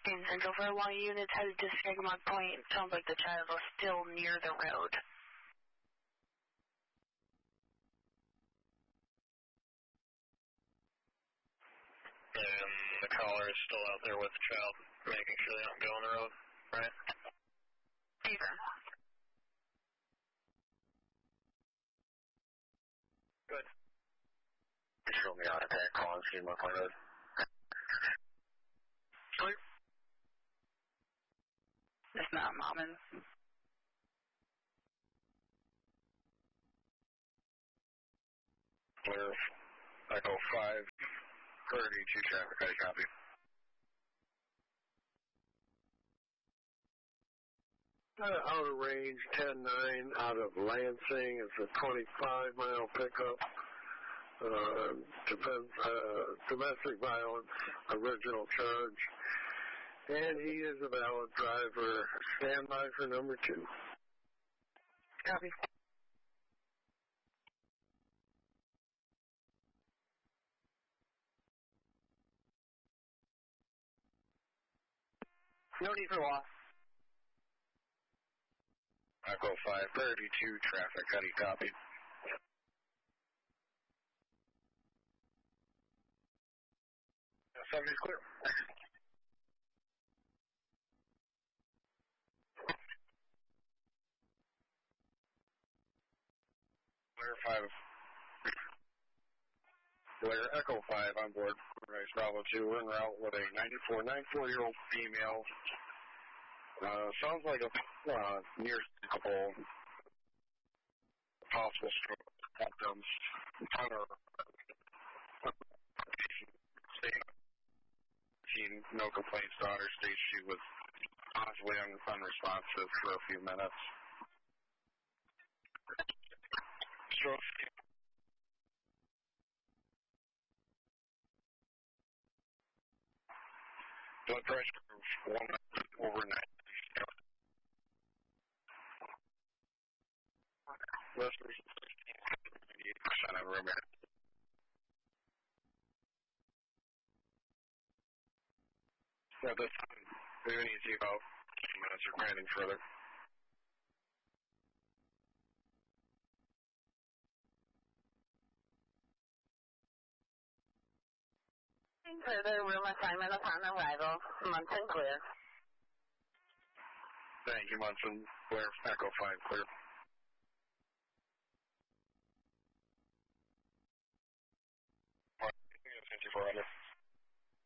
In Central for all units headed to Sagamore Point. Sounds like the child is still near the road. And the caller is still out there with the child, making sure they don't go on the road, right? Beaver. Good. Show me on attack, calling Steamer Road. Clear. It's not Mommon. Clear. Echo 532 traffic, I copy. Outer range 10-9 out of Lansing. It's a 25-mile pickup. Domestic violence, original charge. And he is a valid driver. Stand by for number 2. Copy. No need for loss. Echo 532 traffic, how do you copy? Somebody's clear. Clear 5. Clear Echo 5 on board. Nice Bravo 2. We're en route with a 94-year-old female. Sounds like a near couple possible stroke symptoms. No complaints. Daughter states she was possibly unresponsive for a few minutes. Stroke. Blood pressure of 1 over 90. Respiration 98% of room air. At this time, we need to see about 2 minutes or anything further. Further room assignment upon arrival. Munson clear. Thank you, Munson. Clear. Echo 5 clear. Thank you for